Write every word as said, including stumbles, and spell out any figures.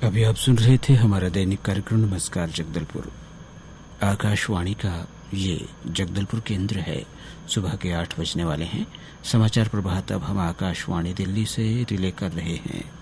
अभी आप सुन रहे थे हमारा दैनिक कार्यक्रम नमस्कार जगदलपुर। आकाशवाणी का ये जगदलपुर केंद्र है। सुबह के आठ बजने वाले हैं। समाचार प्रभात अब हम आकाशवाणी दिल्ली से रिले कर रहे हैं।